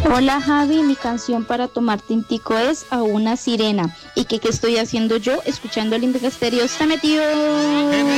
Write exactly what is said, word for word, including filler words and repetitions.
Hola Javi, mi canción para tomar tintico es A una sirena. ¿Y qué, qué estoy haciendo yo? Escuchando el Estéreo. Está metido.